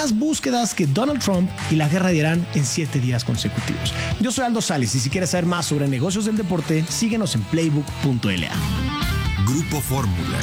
más búsquedas que Donald Trump y la guerra de Irán en 7 días consecutivos. Yo soy Aldo Sales y si quieres saber más sobre negocios del deporte, síguenos en playbook.la. Grupo Fórmula.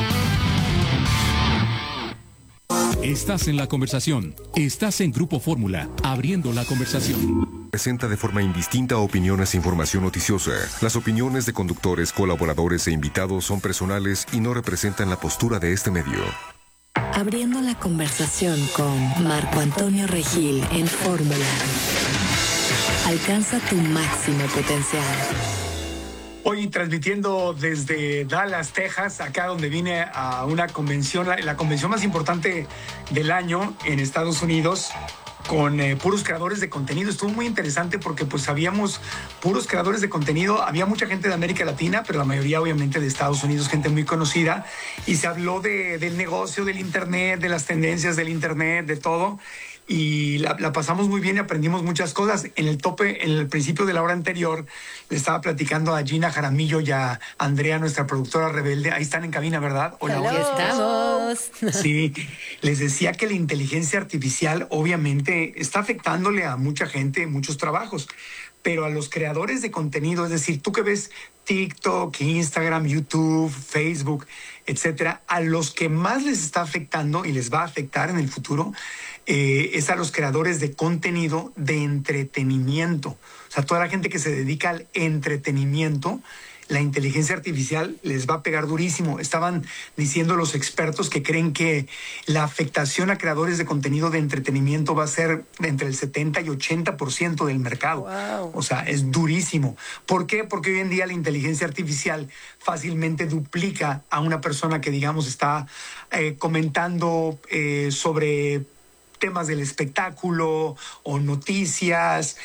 Estás en la conversación. Estás en Grupo Fórmula, abriendo la conversación. Presenta de forma indistinta opiniones e información noticiosa. Las opiniones de conductores, colaboradores e invitados son personales y no representan la postura de este medio. Abriendo la conversación con Marco Antonio Regil en Fórmula. Alcanza tu máximo potencial. Hoy transmitiendo desde Dallas, Texas, acá donde vine a una convención, la convención más importante del año en Estados Unidos, con puros creadores de contenido. Estuvo muy interesante porque pues habíamos puros creadores de contenido, había mucha gente de América Latina, pero la mayoría obviamente de Estados Unidos, gente muy conocida, y se habló del negocio del internet, de las tendencias del internet, de todo. Y la pasamos muy bien y aprendimos muchas cosas. En el principio de la hora anterior, le estaba platicando a Gina Jaramillo y a Andrea, nuestra productora rebelde. Ahí están en cabina, ¿verdad? Hola, hola. Estamos. Sí, les decía que la inteligencia artificial obviamente está afectándole a mucha gente, muchos trabajos, pero a los creadores de contenido, es decir, tú que ves TikTok, Instagram, YouTube, Facebook, etcétera, a los que más les está afectando y les va a afectar en el futuro, es a los creadores de contenido de entretenimiento. O sea, toda la gente que se dedica al entretenimiento, la inteligencia artificial les va a pegar durísimo. Estaban diciendo los expertos que creen que la afectación a creadores de contenido de entretenimiento va a ser entre el 70 y 80% del mercado. Wow. O sea, es durísimo. ¿Por qué? Porque hoy en día la inteligencia artificial fácilmente duplica a una persona que, digamos, está comentando sobre temas del espectáculo o noticias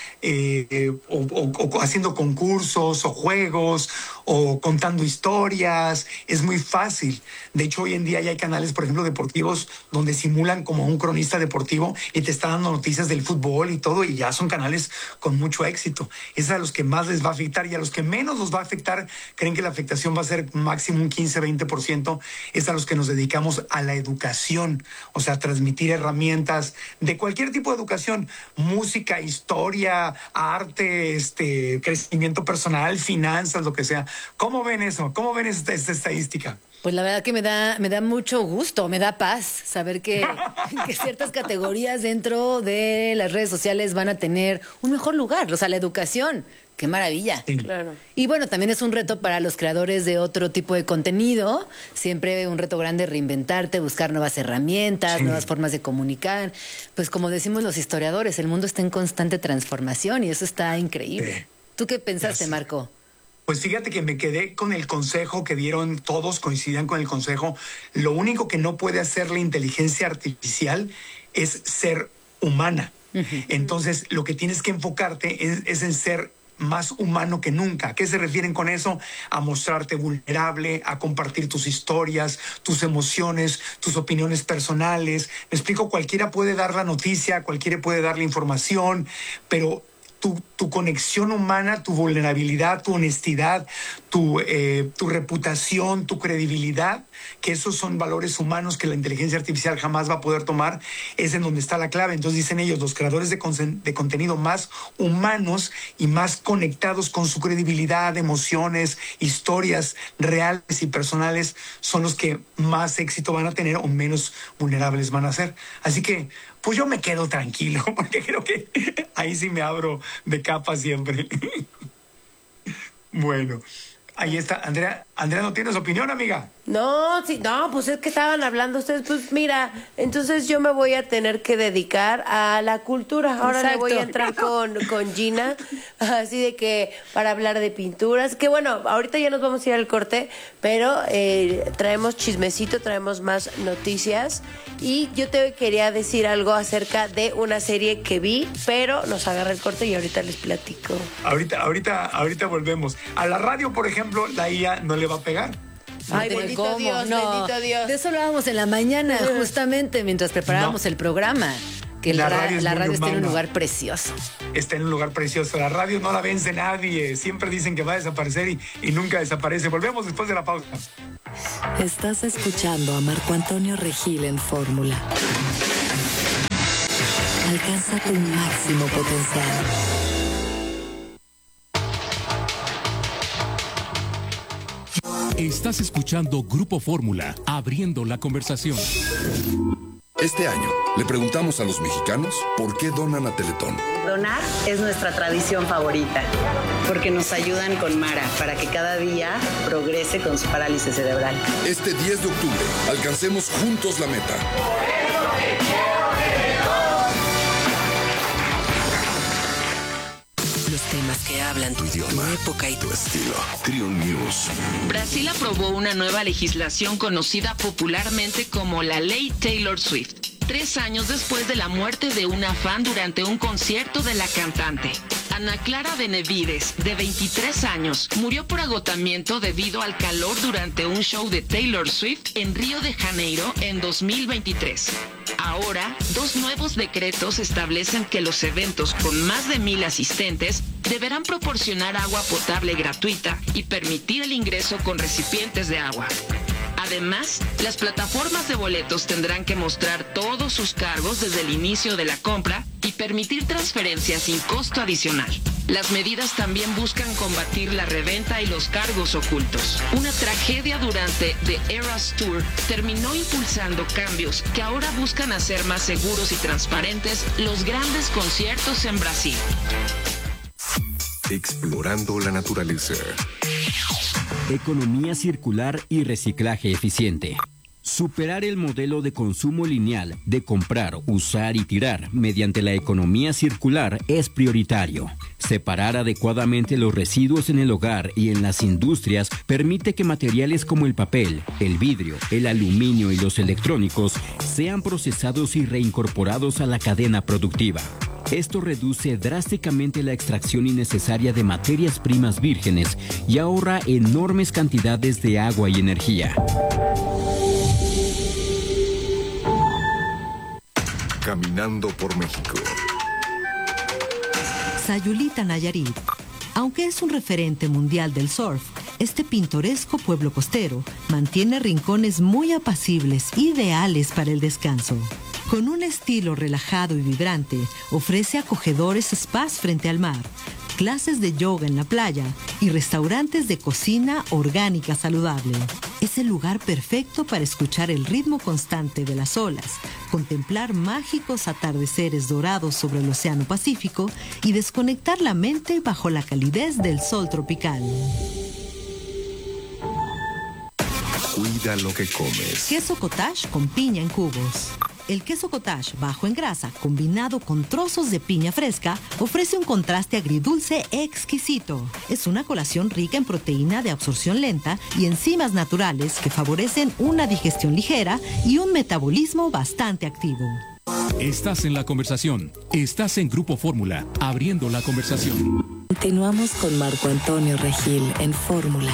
o haciendo concursos o juegos o contando historias. Es muy fácil. De hecho, hoy en día ya hay canales, por ejemplo, deportivos donde simulan como un cronista deportivo y te está dando noticias del fútbol y todo, y ya son canales con mucho éxito. Es a los que más les va a afectar, y a los que menos los va a afectar, creen que la afectación va a ser máximo un 15-20%, es a los que nos dedicamos a la educación, o sea, transmitir herramientas de cualquier tipo de educación: música, historia, arte, crecimiento personal, finanzas, lo que sea. ¿Cómo ven eso? ¿Cómo ven esta estadística? Pues la verdad que me da mucho gusto, me da paz saber que ciertas categorías dentro de las redes sociales van a tener un mejor lugar. O sea, la educación. ¡Qué maravilla! Sí. Claro. Y bueno, también es un reto para los creadores de otro tipo de contenido. Siempre un reto grande reinventarte, buscar nuevas herramientas, sí, nuevas formas de comunicar. Pues como decimos los historiadores, el mundo está en constante transformación y eso está increíble. Sí. ¿Tú qué pensaste, Marco? Pues fíjate que me quedé con el consejo que dieron todos, coincidían con el consejo. Lo único que no puede hacer la inteligencia artificial es ser humana. Entonces, lo que tienes que enfocarte es en ser más humano que nunca. ¿A qué se refieren con eso? A mostrarte vulnerable, a compartir tus historias, tus emociones, tus opiniones personales. Me explico, cualquiera puede dar la noticia, cualquiera puede dar la información, pero tu conexión humana, tu vulnerabilidad, tu honestidad, tu reputación, tu credibilidad, que esos son valores humanos que la inteligencia artificial jamás va a poder tomar, es en donde está la clave. Entonces dicen ellos, los creadores de contenido más humanos y más conectados con su credibilidad, emociones, historias reales y personales son los que más éxito van a tener o menos vulnerables van a ser. Así que pues yo me quedo tranquilo, porque creo que ahí sí me abro de capa siempre. Bueno, ahí está. Andrea, ¿no tienes opinión, amiga? No, sí, no, pues es que estaban hablando ustedes. Pues mira, entonces yo me voy a tener que dedicar a la cultura. Ahora le voy a entrar con Gina, así de que para hablar de pinturas. Que bueno, ahorita ya nos vamos a ir al corte, pero traemos chismecito, traemos más noticias. Y yo te quería decir algo acerca de una serie que vi, pero nos agarra el corte y ahorita les platico. Ahorita volvemos. A la radio, por ejemplo, la IA no le va a pegar. Ay, bendito Dios, bendito Dios. De eso hablábamos en la mañana, justamente mientras preparábamos el programa. Que la radio está en un lugar precioso. Está en un lugar precioso. La radio no la vence nadie. Siempre dicen que va a desaparecer y nunca desaparece. Volvemos después de la pausa. Estás escuchando a Marco Antonio Regil en Fórmula. Alcanza tu máximo potencial. Estás escuchando Grupo Fórmula, abriendo la conversación. Este año le preguntamos a los mexicanos por qué donan a Teletón. Donar es nuestra tradición favorita, porque nos ayudan con Mara para que cada día progrese con su parálisis cerebral. Este 10 de octubre, alcancemos juntos la meta. Los temas que hablan tu idioma, tu época y tu estilo. Trion News. Brasil aprobó una nueva legislación conocida popularmente como la Ley Taylor Swift, 3 años después de la muerte de una fan durante un concierto de la cantante. Ana Clara Benavides, de 23 años, murió por agotamiento debido al calor durante un show de Taylor Swift en Río de Janeiro en 2023. Ahora, 2 nuevos decretos establecen que los eventos con más de 1,000 asistentes deberán proporcionar agua potable gratuita y permitir el ingreso con recipientes de agua. Además, las plataformas de boletos tendrán que mostrar todos sus cargos desde el inicio de la compra y permitir transferencias sin costo adicional. Las medidas también buscan combatir la reventa y los cargos ocultos. Una tragedia durante The Eras Tour terminó impulsando cambios que ahora buscan hacer más seguros y transparentes los grandes conciertos en Brasil. Explorando la naturaleza. Economía circular y reciclaje eficiente. Superar el modelo de consumo lineal de comprar, usar y tirar mediante la economía circular es prioritario. Separar adecuadamente los residuos en el hogar y en las industrias permite que materiales como el papel, el vidrio, el aluminio y los electrónicos sean procesados y reincorporados a la cadena productiva. Esto reduce drásticamente la extracción innecesaria de materias primas vírgenes y ahorra enormes cantidades de agua y energía. Caminando por México. Sayulita, Nayarit. Aunque es un referente mundial del surf, este pintoresco pueblo costero mantiene rincones muy apacibles, ideales para el descanso. Con un estilo relajado y vibrante, ofrece acogedores spas frente al mar, clases de yoga en la playa y restaurantes de cocina orgánica saludable. Es el lugar perfecto para escuchar el ritmo constante de las olas, contemplar mágicos atardeceres dorados sobre el Océano Pacífico y desconectar la mente bajo la calidez del sol tropical. Cuida lo que comes. Queso cottage con piña en cubos. El queso cottage bajo en grasa, combinado con trozos de piña fresca, ofrece un contraste agridulce exquisito. Es una colación rica en proteína de absorción lenta y enzimas naturales que favorecen una digestión ligera y un metabolismo bastante activo. Estás en la conversación. Estás en Grupo Fórmula, abriendo la conversación. Continuamos con Marco Antonio Regil en Fórmula.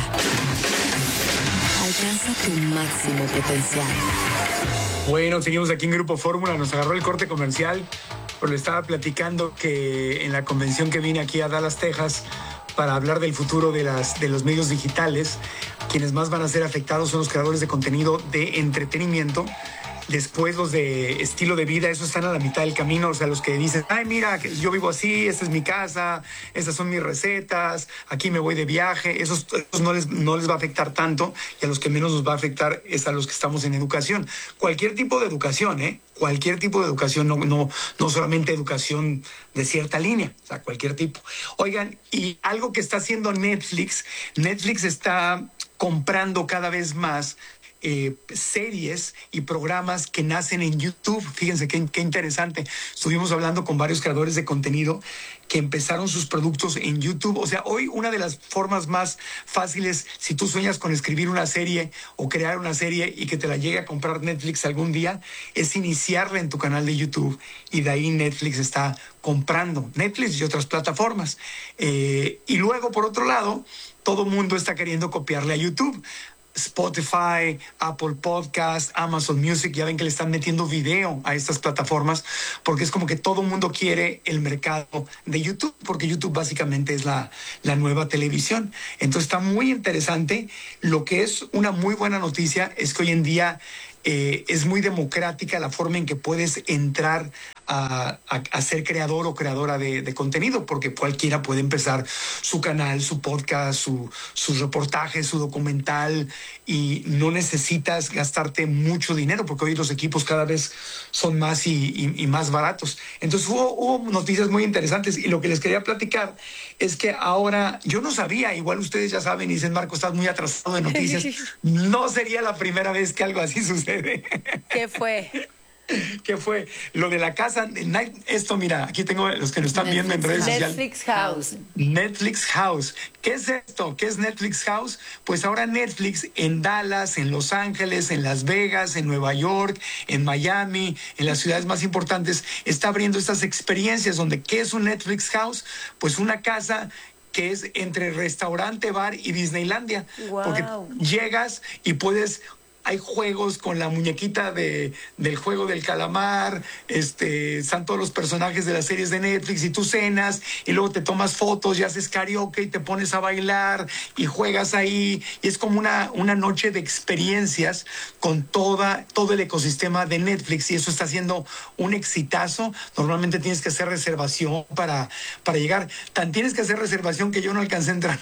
Alcanza tu máximo potencial. Bueno, seguimos aquí en Grupo Fórmula. Nos agarró el corte comercial, pero le estaba platicando que en la convención que vine aquí a Dallas, Texas, para hablar del futuro de los medios digitales, quienes más van a ser afectados son los creadores de contenido de entretenimiento. Después los de estilo de vida, esos están a la mitad del camino, o sea, los que dicen, ay, mira, yo vivo así, esta es mi casa, estas son mis recetas, aquí me voy de viaje, esos no les va a afectar tanto, y a los que menos nos va a afectar es a los que estamos en educación. Cualquier tipo de educación, cualquier tipo de educación, no solamente educación de cierta línea, o sea, cualquier tipo. Oigan, y algo que está haciendo Netflix está comprando cada vez más series y programas que nacen en YouTube. Fíjense qué interesante. Estuvimos hablando con varios creadores de contenido que empezaron sus productos en YouTube. O sea, hoy una de las formas más fáciles, si tú sueñas con escribir una serie o crear una serie y que te la llegue a comprar Netflix algún día, es iniciarla en tu canal de YouTube, y de ahí Netflix está comprando Netflix y otras plataformas. Y luego, por otro lado, todo mundo está queriendo copiarle a YouTube. Spotify, Apple Podcast, Amazon Music, ya ven que le están metiendo video a estas plataformas, porque es como que todo mundo quiere el mercado de YouTube, porque YouTube básicamente es la nueva televisión. Entonces está muy interesante. Lo que es una muy buena noticia es que hoy en día es muy democrática la forma en que puedes entrar a ser creador o creadora de contenido, porque cualquiera puede empezar su canal, su podcast, sus reportajes, su documental, y no necesitas gastarte mucho dinero, porque hoy los equipos cada vez son más y más baratos. Entonces hubo noticias muy interesantes, y lo que les quería platicar es que ahora, yo no sabía, igual ustedes ya saben y dicen, Marco, estás muy atrasado de noticias. No sería la primera vez que algo así sucede. ¿Qué fue? ¿Qué fue? Lo de la casa. Esto, mira, aquí tengo los que lo están viendo en redes sociales. Netflix House. Netflix House. ¿Qué es esto? ¿Qué es Netflix House? Pues ahora Netflix en Dallas, en Los Ángeles, en Las Vegas, en Nueva York, en Miami, en las ciudades más importantes, está abriendo estas experiencias donde, ¿qué es un Netflix House? Pues una casa que es entre restaurante, bar y Disneylandia. Wow. Porque llegas y puedes... Hay juegos con la muñequita del juego del calamar, están todos los personajes de las series de Netflix, y tú cenas y luego te tomas fotos y haces karaoke y te pones a bailar y juegas ahí, y es como una noche de experiencias con todo el ecosistema de Netflix, y eso está haciendo un exitazo. Normalmente tienes que hacer reservación para llegar. Tan tienes que hacer reservación que yo no alcancé a entrar.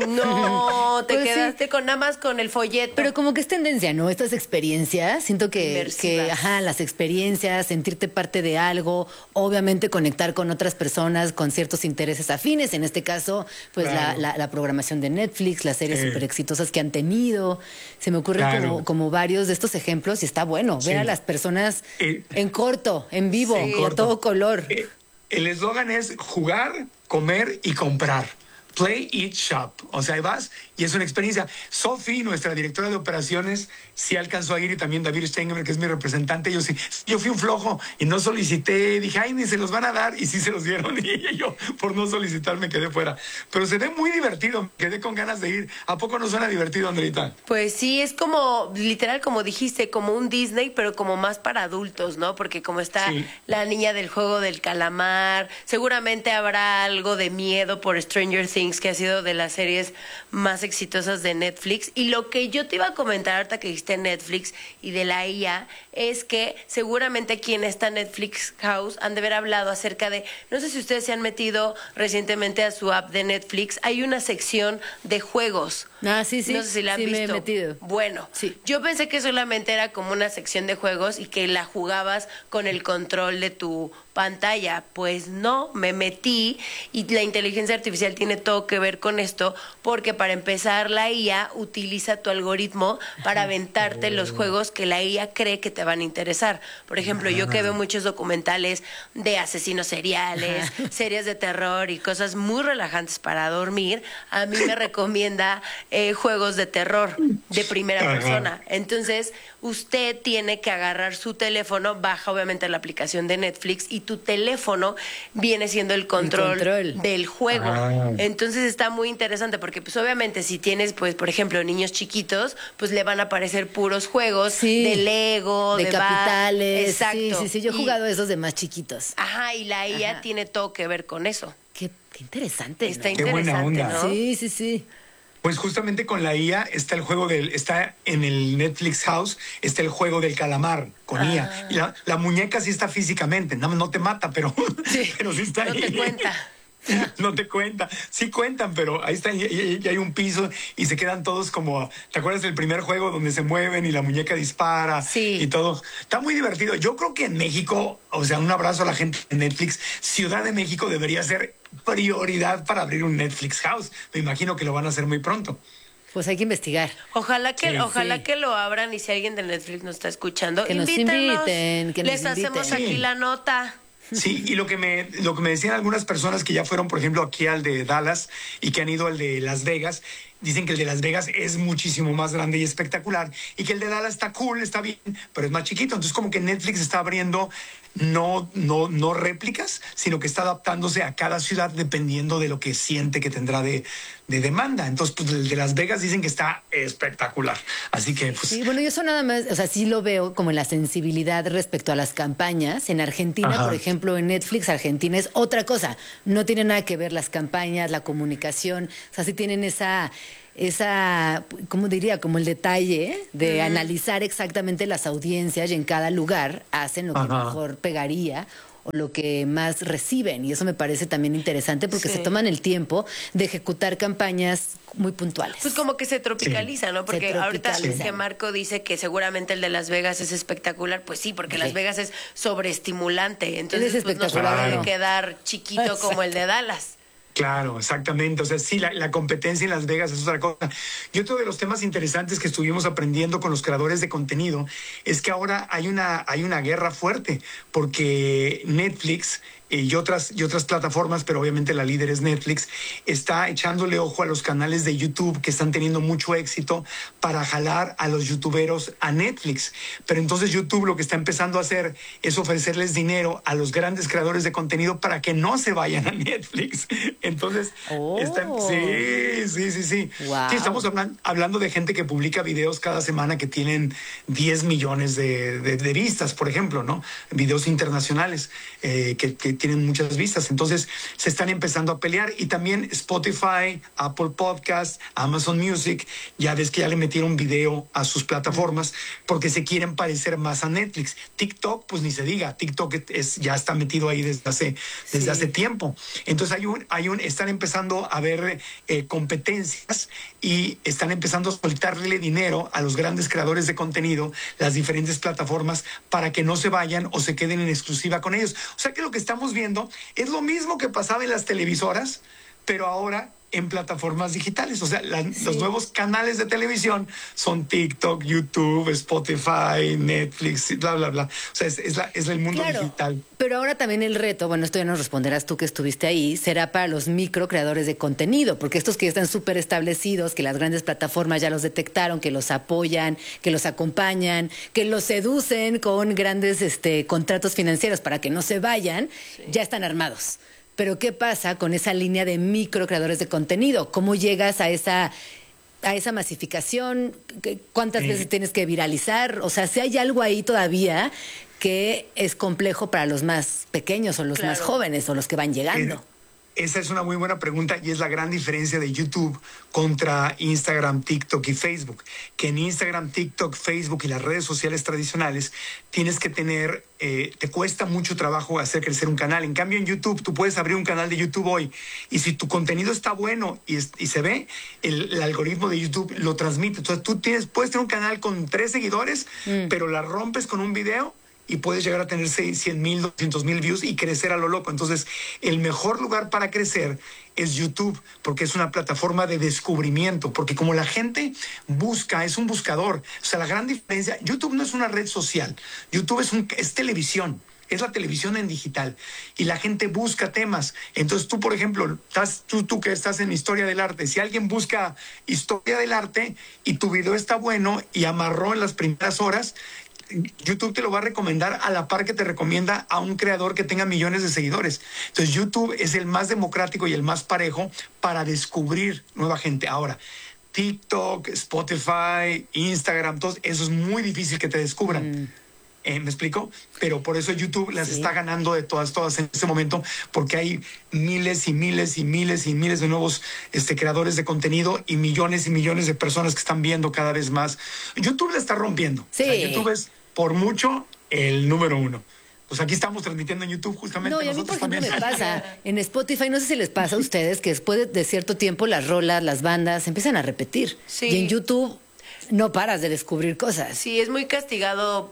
No, te quedaste nada más con el folleto. Pero como que es tendencia, ¿no? Estas experiencias, siento que las experiencias, sentirte parte de algo, obviamente conectar con otras personas con ciertos intereses afines, en este caso, pues claro, la programación de Netflix, las series súper exitosas que han tenido. Se me ocurren como varios de estos ejemplos, y está bueno ver a las personas en corto, en vivo, y a todo color. El eslogan es jugar, comer y comprar. Play, eat, shop. O sea, ahí vas y es una experiencia. Sophie, nuestra directora de operaciones, sí alcanzó a ir, y también David Steinberg, que es mi representante. Yo fui un flojo y no solicité. Dije, ay, ni se los van a dar, y sí se los dieron. Y yo, por no solicitar, me quedé fuera. Pero se ve muy divertido. Me quedé con ganas de ir. ¿A poco no suena divertido, Andreita? Pues sí, es como, literal, como dijiste, como un Disney, pero como más para adultos, ¿no? Porque como está la niña del juego del calamar, seguramente habrá algo de miedo por Stranger Things, que ha sido de las series más exitosas de Netflix. Y lo que yo te iba a comentar ahorita que dijiste Netflix y de la IA es que seguramente aquí en esta Netflix House han de haber hablado acerca de, no sé si ustedes se han metido recientemente a su app de Netflix, hay una sección de juegos. Sí. No sé si la han visto. Me he metido. Bueno, yo pensé que solamente era como una sección de juegos y que la jugabas con el control de tu pantalla. Pues no, me metí, y la inteligencia artificial tiene todo que ver con esto, porque para empezar la IA utiliza tu algoritmo para aventarte los juegos que la IA cree que te van a interesar. Por ejemplo, yo que veo muchos documentales de asesinos seriales, series de terror y cosas muy relajantes para dormir, a mí me recomienda juegos de terror de primera persona. Entonces, usted tiene que agarrar su teléfono, baja obviamente la aplicación de Netflix, y tu teléfono viene siendo el control del juego. Entonces está muy interesante, porque pues obviamente si tienes, pues por ejemplo, niños chiquitos, pues le van a aparecer puros juegos de Lego, de capitales. Exacto. Sí, yo he jugado esos de más chiquitos. Y la IA tiene todo que ver con eso. Qué interesante. Está interesante, buena onda, ¿no? Sí. Pues justamente con la IA está el juego está en el Netflix House, está el juego del calamar con IA. Y la muñeca sí está físicamente, no te mata, pero sí está ahí. No te cuenta. No te cuenta. Sí cuentan, pero ahí está, y hay un piso y se quedan todos como... ¿Te acuerdas del primer juego donde se mueven y la muñeca dispara y todo? Está muy divertido. Yo creo que en México, o sea, un abrazo a la gente de Netflix, Ciudad de México debería ser prioridad para abrir un Netflix House. Me imagino que lo van a hacer muy pronto. Pues hay que investigar. Ojalá que lo abran, y si alguien de Netflix nos está escuchando, que nos inviten, que les hacemos aquí la nota. Sí, y lo que me decían algunas personas que ya fueron, por ejemplo, aquí al de Dallas y que han ido al de Las Vegas, dicen que el de Las Vegas es muchísimo más grande y espectacular, y que el de Dallas está cool, está bien, pero es más chiquito. Entonces como que Netflix está abriendo no réplicas, sino que está adaptándose a cada ciudad dependiendo de lo que siente que tendrá de demanda. Entonces, pues el de Las Vegas dicen que está espectacular. Así que, pues... Sí, bueno, yo eso nada más, o sea, sí lo veo como en la sensibilidad respecto a las campañas. En Argentina, por ejemplo, en Netflix, Argentina es otra cosa. No tiene nada que ver las campañas, la comunicación. O sea, sí tienen esa, ¿cómo diría? Como el detalle de analizar exactamente las audiencias, y en cada lugar hacen lo que mejor pegaría o lo que más reciben. Y eso me parece también interesante porque se toman el tiempo de ejecutar campañas muy puntuales. Pues como que se tropicaliza, ¿no? Porque ahorita que Marco dice que seguramente el de Las Vegas es espectacular, pues sí, porque Las Vegas es sobreestimulante. Entonces pues no se puede quedar chiquito como el de Dallas. Claro, exactamente. O sea, sí, la competencia en Las Vegas es otra cosa. Y otro de los temas interesantes que estuvimos aprendiendo con los creadores de contenido es que ahora hay una guerra fuerte, porque Netflix y otras plataformas, pero obviamente la líder es Netflix, está echándole ojo a los canales de YouTube que están teniendo mucho éxito para jalar a los youtuberos a Netflix. Pero entonces YouTube lo que está empezando a hacer es ofrecerles dinero a los grandes creadores de contenido para que no se vayan a Netflix. Entonces, sí. Wow. Sí, estamos hablando de gente que publica videos cada semana que tienen 10 millones de vistas, por ejemplo, ¿no? Videos internacionales que tienen muchas vistas. Entonces se están empezando a pelear. Y también Spotify, Apple Podcasts, Amazon Music, ya ves que ya le metieron video a sus plataformas porque se quieren parecer más a Netflix. TikTok, pues ni se diga, TikTok ya está metido ahí desde hace tiempo. Entonces están empezando a ver competencias y están empezando a soltarle dinero a los grandes creadores de contenido, las diferentes plataformas, para que no se vayan o se queden en exclusiva con ellos. O sea que lo que estamos viendo es lo mismo que pasaba en las televisoras, pero ahora en plataformas digitales. O sea, los nuevos canales de televisión son TikTok, YouTube, Spotify, Netflix, bla, bla, bla. O sea, es el mundo digital. Pero ahora también el reto, bueno, esto ya nos responderás tú que estuviste ahí, será para los micro creadores de contenido, porque estos que ya están súper establecidos, que las grandes plataformas ya los detectaron, que los apoyan, que los acompañan, que los seducen con grandes contratos financieros para que no se vayan, ya están armados. Pero ¿qué pasa con esa línea de micro creadores de contenido? ¿Cómo llegas a esa masificación? ¿Cuántas veces tienes que viralizar? O sea, si hay algo ahí todavía que es complejo para los más pequeños o los más jóvenes o los que van llegando. Esa es una muy buena pregunta y es la gran diferencia de YouTube contra Instagram, TikTok y Facebook. Que en Instagram, TikTok, Facebook y las redes sociales tradicionales tienes que tener, te cuesta mucho trabajo hacer crecer un canal. En cambio, en YouTube, tú puedes abrir un canal de YouTube hoy y si tu contenido está bueno y se ve, el algoritmo de YouTube lo transmite. Entonces, puedes tener un canal con 3 seguidores, pero la rompes con un video y puedes llegar a tener 100,000, 200,000 views y crecer a lo loco. Entonces, el mejor lugar para crecer es YouTube, porque es una plataforma de descubrimiento, porque como la gente busca, es un buscador. O sea, la gran diferencia, YouTube no es una red social, YouTube es televisión. Es la televisión en digital y la gente busca temas. Entonces tú, por ejemplo, tú que estás en historia del arte, si alguien busca historia del arte y tu video está bueno y amarró en las primeras horas, YouTube te lo va a recomendar a la par que te recomienda a un creador que tenga millones de seguidores. Entonces YouTube es el más democrático y el más parejo para descubrir nueva gente. Ahora, TikTok, Spotify, Instagram, todo eso es muy difícil que te descubran. ¿Me explico? Pero por eso YouTube las está ganando de todas en este momento, porque hay miles y miles y miles y miles de nuevos creadores de contenido y millones de personas que están viendo cada vez más. YouTube la está rompiendo. Sí. O sea, YouTube es por mucho el número 1. Pues aquí estamos transmitiendo en YouTube justamente. No, y a mí, por ejemplo, me pasa en Spotify, no sé si les pasa a ustedes, que después de cierto tiempo las rolas, las bandas empiezan a repetir. Sí. Y en YouTube no paras de descubrir cosas. Sí, es muy castigado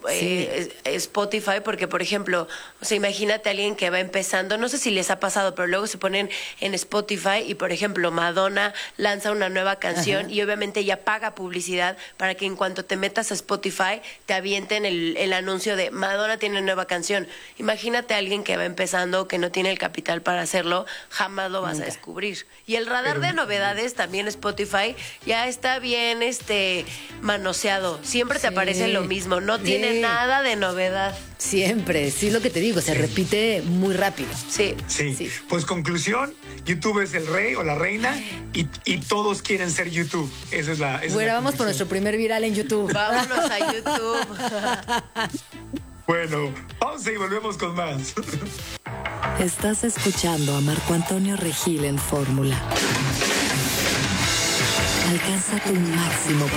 Spotify porque, por ejemplo, o sea, imagínate a alguien que va empezando, no sé si les ha pasado, pero luego se ponen en Spotify y, por ejemplo, Madonna lanza una nueva canción y obviamente ella paga publicidad para que en cuanto te metas a Spotify te avienten el anuncio de Madonna tiene nueva canción. Imagínate a alguien que va empezando, que no tiene el capital para hacerlo, jamás lo vas a descubrir. Y el radar de novedades, también Spotify, ya está bien manoseado. Siempre te aparece lo mismo. No tiene nada de novedad. Siempre. Sí, lo que te digo. Se repite muy rápido. Sí. Pues conclusión, YouTube es el rey o la reina y todos quieren ser YouTube. Esa es la Bueno, vamos por nuestro primer viral en YouTube. Vámonos a YouTube. Bueno, pausa y volvemos con más. Estás escuchando a Marco Antonio Regil en Fórmula. Alcanza tu máximo